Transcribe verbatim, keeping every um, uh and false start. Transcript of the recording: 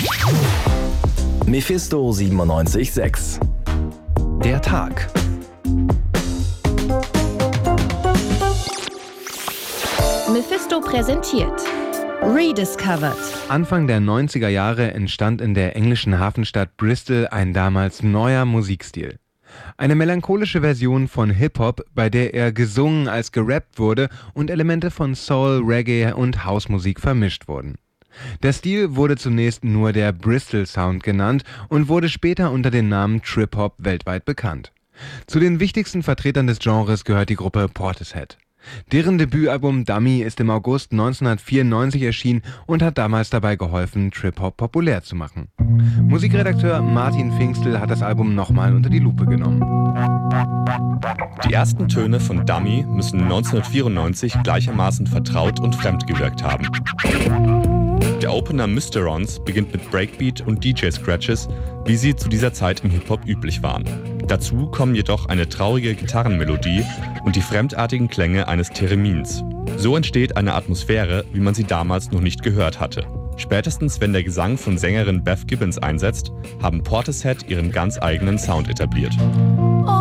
Mephisto siebenundneunzig Komma sechs. Der Tag. Mephisto präsentiert Rediscovered. Anfang der neunziger Jahre entstand in der englischen Hafenstadt Bristol ein damals neuer Musikstil. Eine melancholische Version von Hip-Hop, bei der er gesungen als gerappt wurde und Elemente von Soul, Reggae und Housemusik vermischt wurden. Der Stil wurde zunächst nur der Bristol Sound genannt und wurde später unter dem Namen Trip-Hop weltweit bekannt. Zu den wichtigsten Vertretern des Genres gehört die Gruppe Portishead. Deren Debütalbum Dummy ist im August neunzehnhundertvierundneunzig erschienen und hat damals dabei geholfen, Trip-Hop populär zu machen. Musikredakteur Martin Pfingstl hat das Album nochmal unter die Lupe genommen. Die ersten Töne von Dummy müssen neunzehnhundertvierundneunzig gleichermaßen vertraut und fremd gewirkt haben. Der Opener Mysterons beginnt mit Breakbeat und D J-Scratches, wie sie zu dieser Zeit im Hip-Hop üblich waren. Dazu kommen jedoch eine traurige Gitarrenmelodie und die fremdartigen Klänge eines Theremins. So entsteht eine Atmosphäre, wie man sie damals noch nicht gehört hatte. Spätestens wenn der Gesang von Sängerin Beth Gibbons einsetzt, haben Portishead ihren ganz eigenen Sound etabliert.